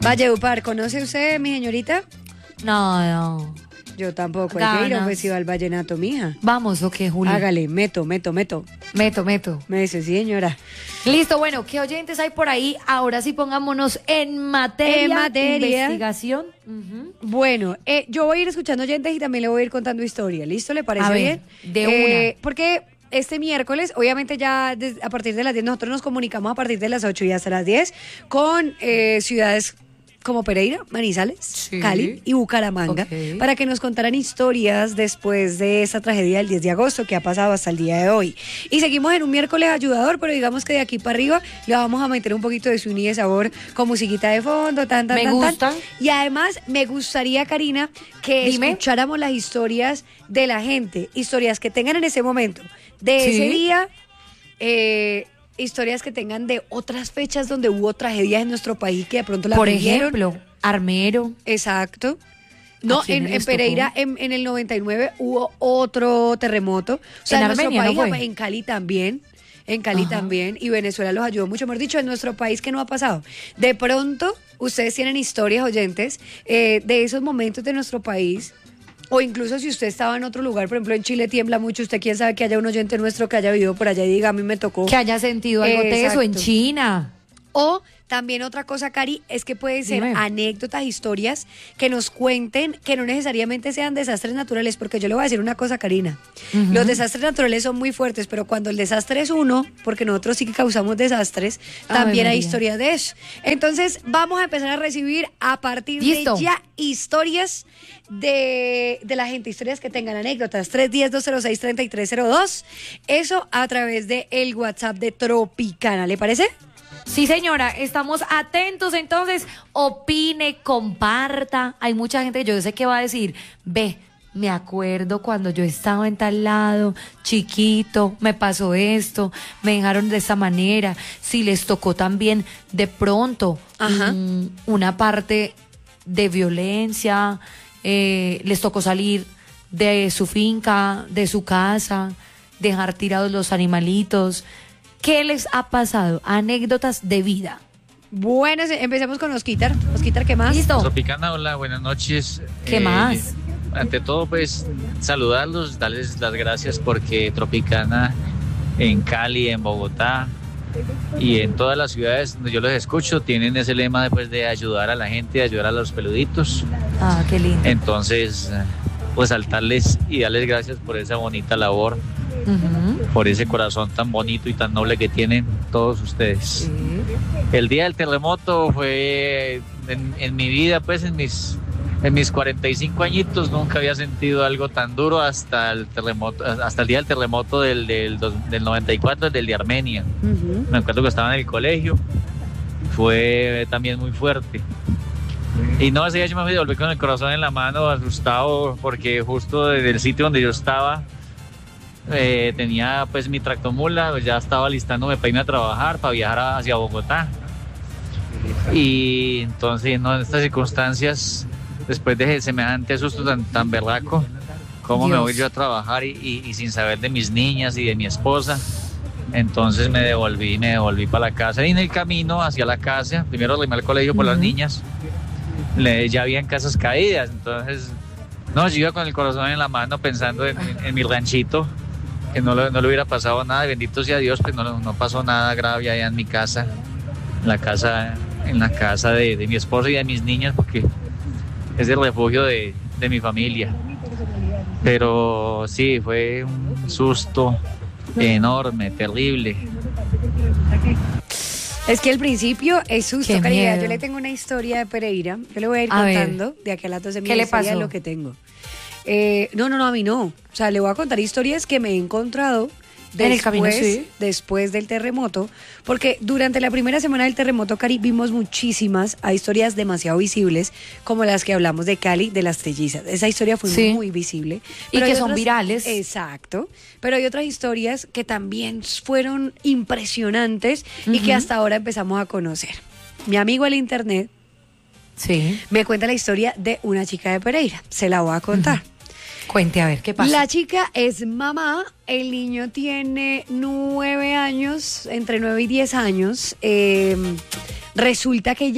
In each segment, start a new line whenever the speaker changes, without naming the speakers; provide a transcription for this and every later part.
Valledupar, ¿conoce usted, mi señorita?
No.
Yo tampoco. Hay que ir a un festival vallenato, mija.
Vamos, ¿o qué, Juli?
Hágale, meto.
Meto.
Me dice, sí, señora.
Listo, bueno, ¿qué oyentes hay por ahí? Ahora sí pongámonos en materia. Investigación.
Bueno, yo voy a ir escuchando oyentes y también le voy a ir contando historia. ¿Listo? ¿Le parece bien?
De una.
Porque este miércoles, obviamente ya a partir de las 10, nosotros nos comunicamos a partir de las 8 y hasta las 10 con ciudades como Pereira, Manizales, sí, Cali y Bucaramanga, para que nos contaran historias después de esa tragedia del 10 de agosto que ha pasado hasta el día de hoy. Y seguimos en un miércoles ayudador, pero digamos que de aquí para arriba le vamos a meter un poquito de swing y de sabor con musiquita de fondo,
Me gusta.
Y además me gustaría, Karina, que escucháramos las historias de la gente, historias que tengan en ese momento, de ese día, historias que tengan de otras fechas donde hubo tragedias en nuestro país que de pronto la vivieron.
Por ejemplo, Armero.
Exacto. No, en Pereira en el 99 hubo otro terremoto. O sea, en Armenia, nuestro país, en Cali también. En Cali también. Y Venezuela los ayudó mucho. Mejor dicho, en nuestro país, ¿qué no ha pasado? De pronto, ustedes tienen historias, oyentes, de esos momentos de nuestro país. O incluso si usted estaba en otro lugar, por ejemplo en Chile tiembla mucho, usted quién sabe que haya un oyente nuestro que haya vivido por allá y diga, a mí me tocó.
Que haya sentido algo de eso en China.
O también otra cosa, Cari, es que pueden ser anécdotas, historias que nos cuenten, que no necesariamente sean desastres naturales, porque yo le voy a decir una cosa, Karina. Los desastres naturales son muy fuertes, pero cuando el desastre es uno, porque nosotros sí que causamos desastres, también hay historias de eso. Entonces, vamos a empezar a recibir a partir de ya historias de la gente, historias que tengan anécdotas. 310-206-3302. Eso a través de el WhatsApp de Tropicana, ¿le parece?
Sí, señora, estamos atentos, entonces opine, comparta. Hay mucha gente que yo sé que va a decir, ve, me acuerdo cuando yo estaba en tal lado, chiquito, me pasó esto, me dejaron de esta manera. Si les tocó también de pronto una parte de violencia, les tocó salir de su finca, de su casa, dejar tirados los animalitos. ¿Qué les ha pasado? Anécdotas de vida.
Bueno, empecemos con Osquitar. Osquitar, ¿qué más?
¿Listo?
Tropicana, hola, buenas noches.
¿Qué más?
Ante todo, pues, saludarlos, darles las gracias porque Tropicana en Cali, en Bogotá y en todas las ciudades donde yo los escucho tienen ese lema pues, de ayudar a la gente, ayudar a los peluditos.
Ah, qué lindo.
Entonces, pues, saltarles y darles gracias por esa bonita labor. Por ese corazón tan bonito y tan noble que tienen todos ustedes. El día del terremoto fue en mi vida, pues en mis 45 añitos nunca había sentido algo tan duro hasta el terremoto, hasta el día del terremoto del 94, del de Armenia. Me acuerdo que estaba en el colegio, fue también muy fuerte. Y no, ese día yo me devolví con el corazón en la mano, asustado, porque justo desde el sitio donde yo estaba tenía pues mi tractomula, ya estaba listándome para irme a trabajar, para viajar hacia Bogotá. Y entonces, no, en estas circunstancias, después de semejante susto tan berraco, ¿cómo me voy yo a trabajar y sin saber de mis niñas y de mi esposa? Entonces me devolví para la casa. Y en el camino hacia la casa, primero arrimé al colegio por las niñas, ya habían casas caídas, entonces no, yo iba con el corazón en la mano pensando en mi ranchito, que no le hubiera pasado nada, y bendito sea Dios, pues no pasó nada grave allá en mi casa, en la casa de mi esposa y de mis niñas, porque es el refugio de mi familia. Pero sí, fue un susto enorme, terrible.
Es que al principio es susto,
Qué
Karina.
miedo.
Yo le tengo una historia de Pereira. Yo le voy a ir contando de aquí a las 12
¿Qué le pasó?
lo que tengo. No, a mí no. O sea, le voy a contar historias que me he encontrado
en el camino, sí.
Después del terremoto, porque durante la primera semana del terremoto, Cari, vimos muchísimas, hay historias demasiado visibles, como las que hablamos de Cali, de las trillizas. Esa historia fue muy visible.
Y que son virales.
Exacto. Pero hay otras historias que también fueron impresionantes y que hasta ahora empezamos a conocer. Mi amigo el internet me cuenta la historia de una chica de Pereira. Se la voy a contar.
Cuente, a ver, ¿qué pasa?
La chica es mamá, el niño tiene 9 años, entre 9 y 10 años. Resulta que ella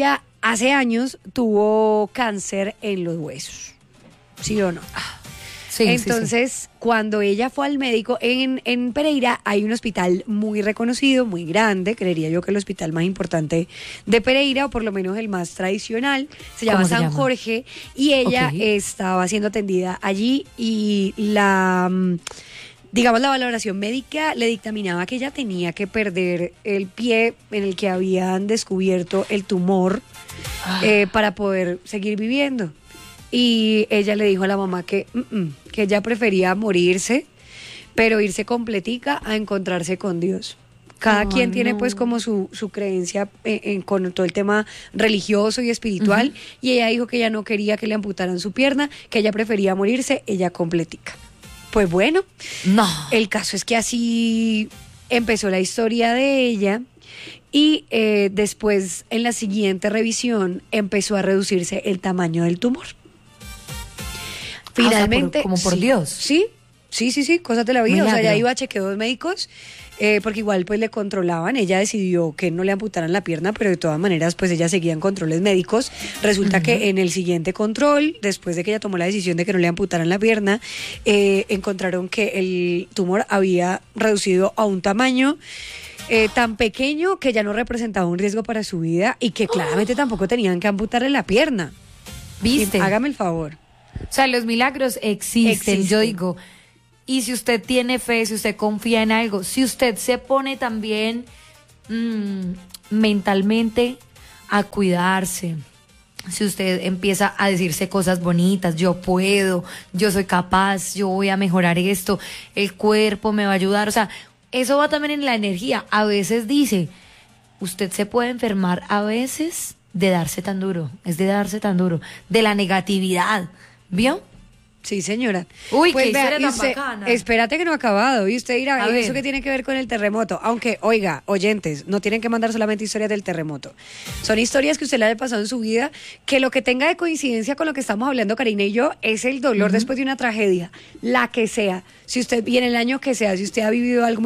hace años tuvo cáncer en los huesos, ¿sí o no?
Sí,
entonces, cuando ella fue al médico, en Pereira hay un hospital muy reconocido, muy grande, creería yo que el hospital más importante de Pereira, o por lo menos el más tradicional, se llama San Jorge, y ella estaba siendo atendida allí y digamos, la valoración médica le dictaminaba que ella tenía que perder el pie en el que habían descubierto el tumor para poder seguir viviendo. Y ella le dijo a la mamá que ella prefería morirse, pero irse completica a encontrarse con Dios. Cada quien tiene pues como su creencia con todo el tema religioso y espiritual, y ella dijo que ella no quería que le amputaran su pierna, que ella prefería morirse ella completica. Pues bueno, el caso es que así empezó la historia de ella. Y después, en la siguiente revisión, empezó a reducirse el tamaño del tumor. Finalmente,
como por Dios.
Sí, cosas de la vida. Milagro. O sea, ella iba a chequeos médicos, porque igual pues le controlaban. Ella decidió que no le amputaran la pierna, pero de todas maneras pues ella seguía en controles médicos. Resulta que en el siguiente control, después de que ella tomó la decisión de que no le amputaran la pierna, encontraron que el tumor había reducido a un tamaño tan pequeño que ya no representaba un riesgo para su vida y que claramente tampoco tenían que amputarle la pierna.
¿Viste?
Hágame el favor.
O sea, los milagros existen, yo digo. Y si usted tiene fe, si usted confía en algo, si usted se pone también mentalmente a cuidarse, si usted empieza a decirse cosas bonitas, yo puedo, yo soy capaz, yo voy a mejorar esto, el cuerpo me va a ayudar, o sea, eso va también en la energía. A veces dice, usted se puede enfermar a veces de darse tan duro, es de darse tan duro, de la negatividad, ¿vio?
Sí, señora.
Uy,
pues
qué
vea,
historia tan
usted,
bacana.
Espérate que no ha acabado. Y usted dirá,
A
¿eso
ver.
qué tiene que ver con el terremoto? Aunque, oiga, oyentes, no tienen que mandar solamente historias del terremoto. Son historias que usted le haya pasado en su vida, que lo que tenga de coincidencia con lo que estamos hablando, Karina y yo, es el dolor después de una tragedia, la que sea. Si usted, y en el año que sea, si usted ha vivido algo